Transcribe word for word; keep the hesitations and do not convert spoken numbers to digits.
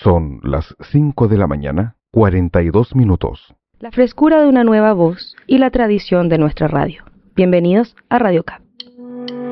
Son las cinco de la mañana, cuarenta y dos minutos. La frescura de una nueva voz y la tradición de nuestra radio. Bienvenidos a Radio Cap.